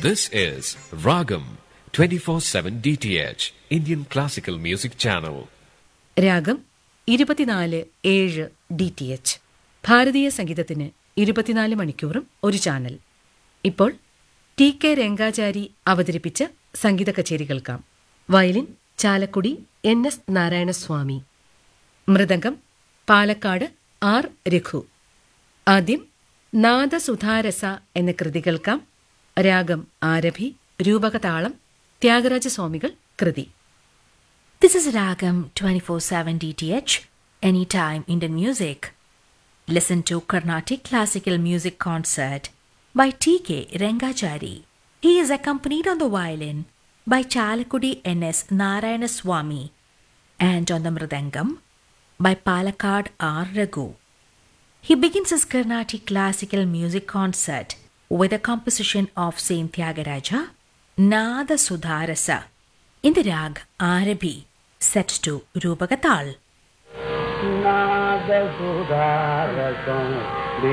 This is Ragam 24/7 DTH Indian Classical Music Channel. രാഗം 24/7 DTH ഭാരതീയ സംഗീതത്തിന് 24 മണിക്കൂറും ഒരു ചാനൽ. ഇപ്പോൾ TK രംഗാചാരി അവതരിപ്പിച്ച സംഗീത കച്ചേരി കേൾക്കാം. Violin Chalakudy NS Narayanaswamy, mridangam Palakkad R Raghu. ആദ്യം നാദസുധാരസ എന്ന കൃതി കേൾക്കാം. രാഗം ആരഭി, രൂപകതാളം ത്യാഗരാജസ്വാമികൾ കൃതി. This is Ragam 24/7 DTH, Anytime Indian Music. Listen to Carnatic Classical Music Concert by TK Rengachari. He is accompanied on the violin by Chalakudi NS Narayanaswamy and on the mridangam by Palakkad R Raghu. He begins his Carnatic Classical Music Concert with a composition of Saint Tyagaraja, Nada Sudharasa, in the rag Arabhi, set to Rupagatal. Nada Sudharasa